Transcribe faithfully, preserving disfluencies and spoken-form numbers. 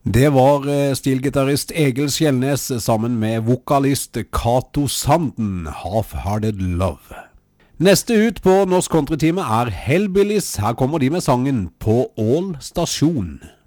Det var eh, stilgitarrist Egil Skjelnes sammen med vokalist Cato Sanden, Half-Hearted Love. Neste ut på Norsk Countrytime er Hellbillies. Her kommer de med sangen På Ål Stasjon.